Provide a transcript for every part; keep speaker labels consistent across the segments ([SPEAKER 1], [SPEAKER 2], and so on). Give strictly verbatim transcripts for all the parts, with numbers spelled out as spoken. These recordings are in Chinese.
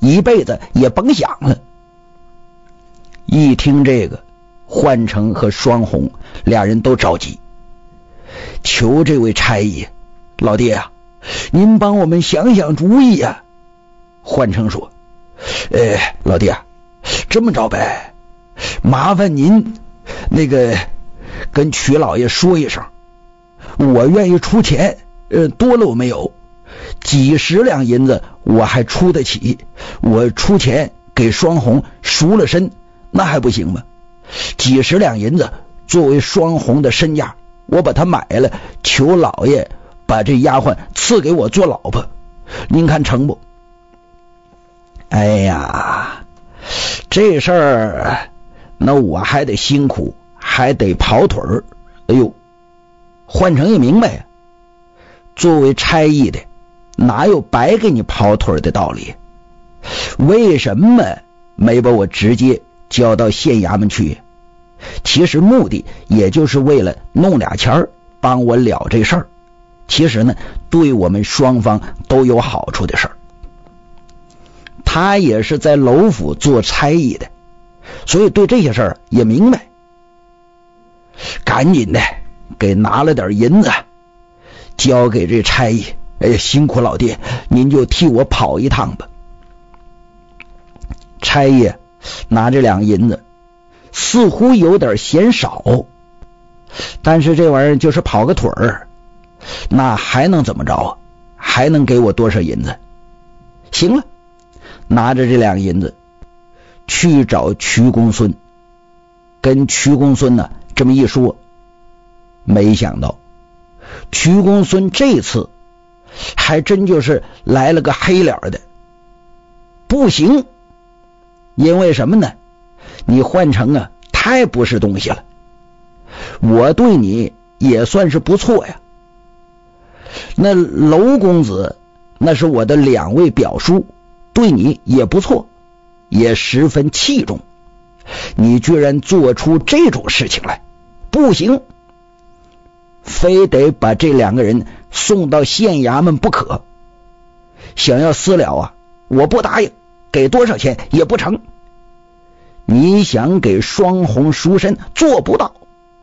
[SPEAKER 1] 一辈子也甭想了。一听这个，焕成和双红俩人都着急，求这位差役，老爹啊，您帮我们想想主意啊。焕成说，哎，老爹啊，这么着呗，麻烦您那个跟曲老爷说一声，我愿意出钱，呃，多了我没有，几十两银子我还出得起，我出钱给双红赎了身，那还不行吗？几十两银子作为双红的身价，我把它买了，求老爷把这丫鬟赐给我做老婆，您看成不？哎呀，这事儿那我还得辛苦，还得跑腿儿。哎呦，焕成也明白呀，作为差役的哪有白给你跑腿的道理？为什么没把我直接交到县衙门去？其实目的也就是为了弄俩钱儿，帮我了这事儿。其实呢，对我们双方都有好处的事儿。他也是在楼府做差役的，所以对这些事儿也明白。赶紧的给拿了点银子，交给这差役。哎呀，辛苦老爹，您就替我跑一趟吧。差役拿这两银子，似乎有点嫌少，但是这玩意儿就是跑个腿儿，那还能怎么着啊？还能给我多少银子？行了，拿着这两银子去找瞿公孙，跟瞿公孙呢这么一说，没想到瞿公孙这次还真就是来了个黑脸的。不行，因为什么呢？你换成啊太不是东西了，我对你也算是不错呀。那娄公子那是我的两位表叔，对你也不错，也十分器重，你居然做出这种事情来，不行，非得把这两个人送到县衙门不可。想要私了啊，我不答应，给多少钱也不成。你想给双红赎身，做不到。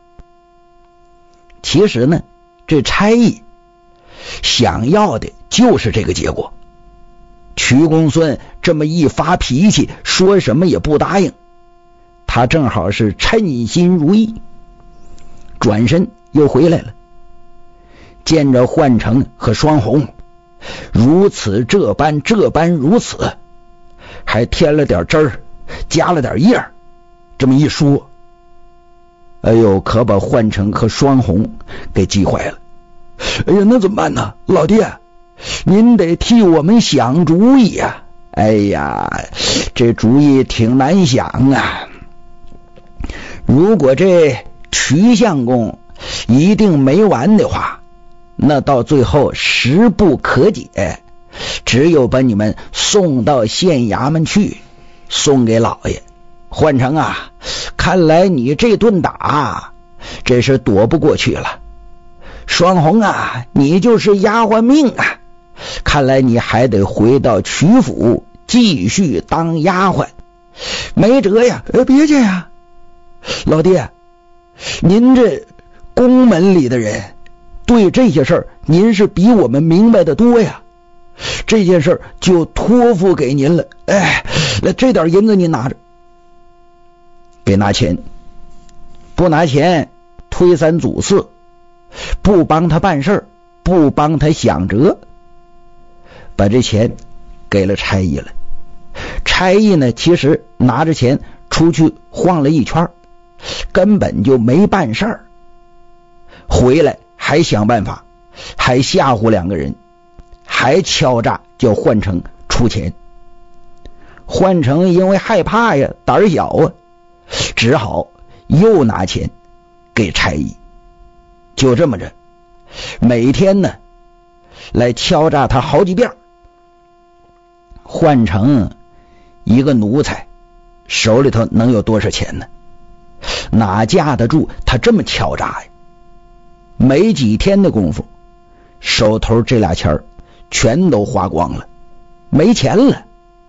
[SPEAKER 1] 其实呢，这差役想要的就是这个结果。瞿公孙这么一发脾气，说什么也不答应，他正好是称心如意，转身又回来了，见着焕成和双红如此这般这般如此，还添了点汁儿，加了点叶，这么一说，哎呦，可把焕成和双红给急坏了。哎呀，那怎么办呢？老爹，您得替我们想主意啊！哎呀，这主意挺难想啊。如果这瞿相公一定没完的话，那到最后实不可解，只有把你们送到县衙门去，送给老爷。换成啊，看来你这顿打这是躲不过去了。双红啊，你就是丫鬟命啊，看来你还得回到曲府继续当丫鬟，没辙呀。呃，别介呀，老爹，您这宫门里的人对这些事儿您是比我们明白的多呀，这件事儿就托付给您了。哎，那这点银子您拿着，给拿钱，不拿钱推三阻四，不帮他办事儿，不帮他想辙。把这钱给了差役了。差役呢，其实拿着钱出去晃了一圈，根本就没办事儿，回来还想办法，还吓唬两个人，还敲诈叫焕成出钱。焕成因为害怕呀，胆小啊，只好又拿钱给差役。就这么着，每天呢来敲诈他好几遍。换成一个奴才，手里头能有多少钱呢？哪架得住他这么敲诈呀？没几天的功夫，手头这俩钱全都花光了，没钱了。